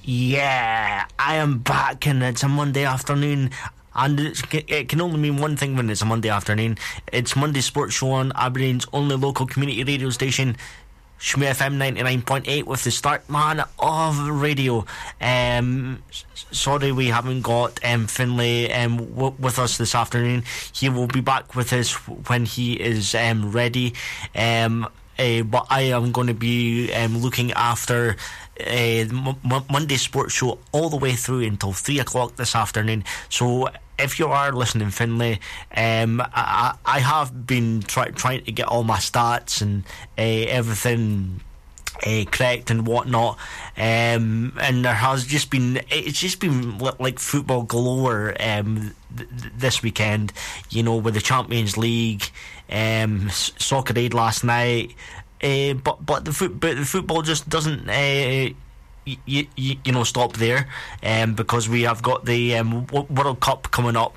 Yeah, I am back, and it's a Monday afternoon. And it can only mean one thing when it's a Monday afternoon. It's Monday Sports Show on Aberdeen's only local community radio station, Shmoo FM 99.8, with the start man of radio. Sorry we haven't got Finlay with us this afternoon. He will be back with us when he is ready. But I am going to be looking after Monday Sports Show all the way through until 3 o'clock this afternoon. So if you are listening, Finlay, I have been trying to get all my stats and everything correct and whatnot, and there has just been, it's just been like football galore this weekend, you know, with the Champions League, Soccer Aid last night, but the football just doesn't you know, stop there, because we have got the World Cup coming up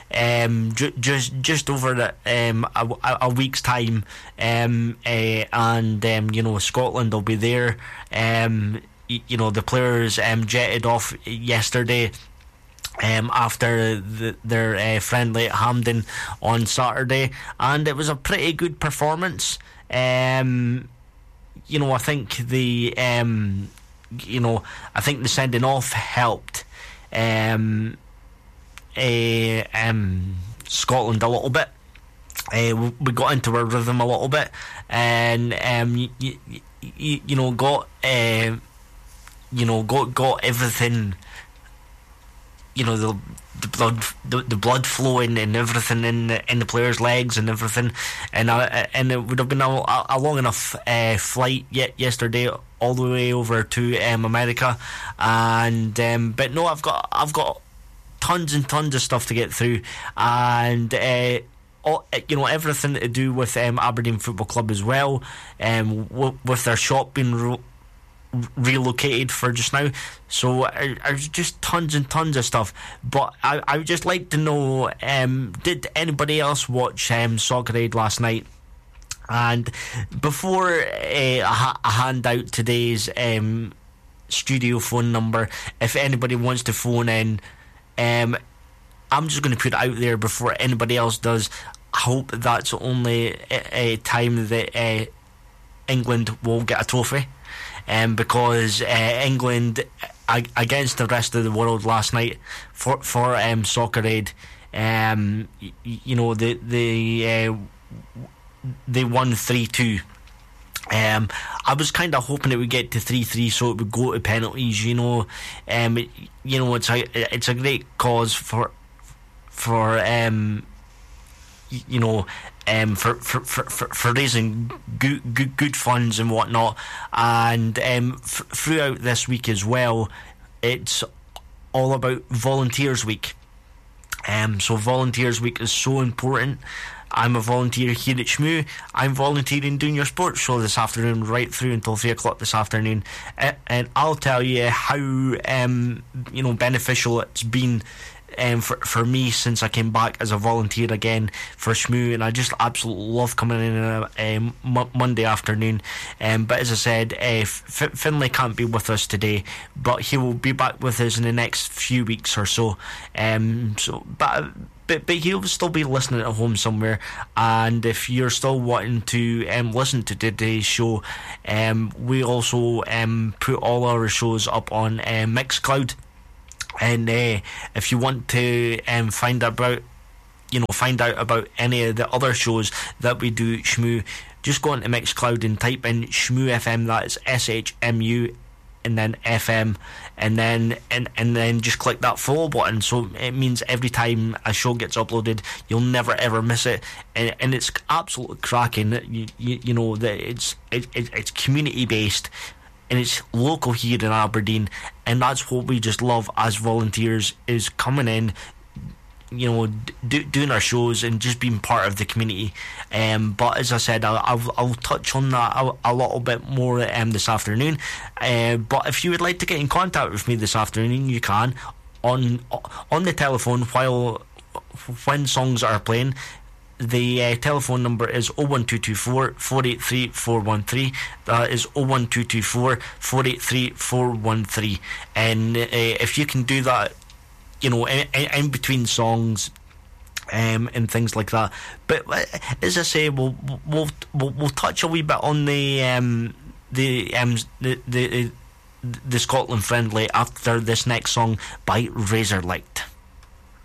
just over a week's time, and you know, Scotland will be there. You know, the players jetted off yesterday after their friendly at Hampden on Saturday, and it was a pretty good performance. You know, I think the sending off helped Scotland a little bit. We got into our rhythm a little bit, and you know, got everything. You know, the blood flowing and everything in the players' legs and everything, and it would have been a long enough flight yesterday all the way over to America, and but no, I've got tons and tons of stuff to get through, and you know, everything to do with Aberdeen Football Club as well, with their shop being relocated for just now. So there's just tons and tons of stuff. But I would just like to know, did anybody else watch Soccer Aid last night? And before I hand out today's studio phone number, if anybody wants to phone in, I'm just going to put it out there before anybody else does. I hope that's only a time that England will get a trophy. Because England against the rest of the world last night for Soccer Aid, you know, they won 3-2. I was kind of hoping it would get to 3-3, so it would go to penalties. You know, you know, it's a great cause for you know, for raising good funds and whatnot, and throughout this week as well, it's all about Volunteers Week. So Volunteers Week is so important. I'm a volunteer here at Shmoo. I'm volunteering doing your sports show this afternoon, right through until 3 o'clock this afternoon, and I'll tell you how you know, beneficial it's been for me since I came back as a volunteer again for Shmoo, and I just absolutely love coming in on a Monday afternoon. But as I said, Finlay can't be with us today, but he will be back with us in the next few weeks or so. But he'll still be listening at home somewhere, and if you're still wanting to listen to today's show, we also put all our shows up on Mixcloud. And if you want to find out about any of the other shows that we do at Shmoo, just go onto Mixcloud and type in Shmoo FM. That is SHMU and then FM, and then just click that follow button. So it means every time a show gets uploaded, you'll never ever miss it. And it's absolutely cracking. You know that it's community based, and it's local here in Aberdeen, and that's what we just love as volunteers, is coming in, you know, doing our shows and just being part of the community. But as I said, I'll touch on that a little bit more this afternoon. But if you would like to get in contact with me this afternoon, you can on the telephone when songs are playing. the telephone number is 01224 483 413. That is 01224 483 413. And if you can do that, you know, in between songs, and things like that. But as I say, we'll touch a wee bit on the Scotland friendly after this next song by Razorlight.